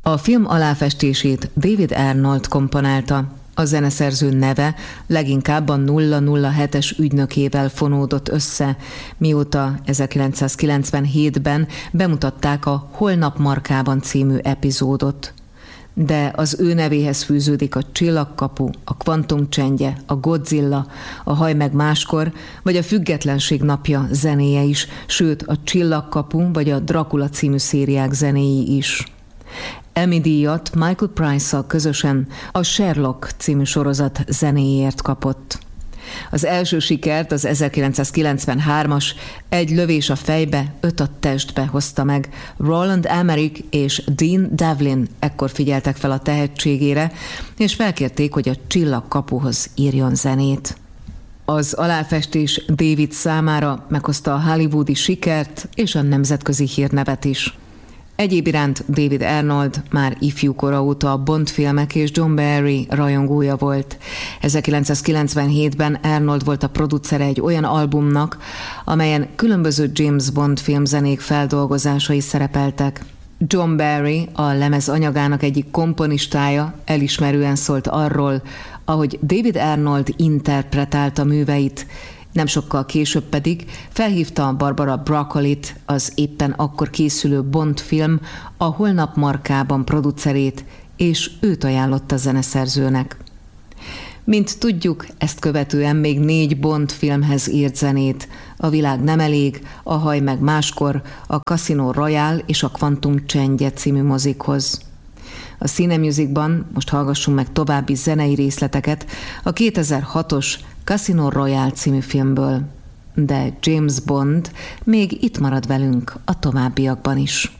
A film aláfestését David Arnold komponálta. A zeneszerző neve leginkább a 007-es ügynökével fonódott össze, mióta 1997-ben bemutatták a Holnap markában című epizódot. De az ő nevéhez fűződik a Csillagkapu, a Kvantum csendje, a Godzilla, a Hajj meg máskor, vagy a Függetlenség napja zenéje is, sőt a Csillagkapu vagy a Dracula című szériák zenéi is. Emmy-díjat Michael Price-szal közösen a Sherlock című sorozat zenéjéért kapott. Az első sikert az 1993-as Egy lövés a fejbe, 5 a testbe hozta meg. Roland Emmerich és Dean Devlin ekkor figyeltek fel a tehetségére, és felkérték, hogy a Csillagkapuhoz írjon zenét. Az aláfestés David számára meghozta a hollywoodi sikert és a nemzetközi hírnevet is. Egyéb iránt David Arnold már ifjúkora óta a Bond filmek és John Barry rajongója volt. 1997-ben Arnold volt a producere egy olyan albumnak, amelyen különböző James Bond filmzenék feldolgozásai szerepeltek. John Barry, a lemez anyagának egyik komponistája, elismerően szólt arról, ahogy David Arnold interpretálta műveit. Nem sokkal később pedig felhívta Barbara Broccoli-t, az éppen akkor készülő Bond film a Holnap markában producerét, és őt ajánlotta a zeneszerzőnek. Mint tudjuk, ezt követően még 4 Bond filmhez írt zenét. A világ nem elég, a Hajj meg máskor, a Casino Royale és a Kvantum csendje című mozikhoz. A Cinemusicban most hallgassunk meg további zenei részleteket a 2006-os Casino Royale című filmből. De James Bond még itt marad velünk a továbbiakban is.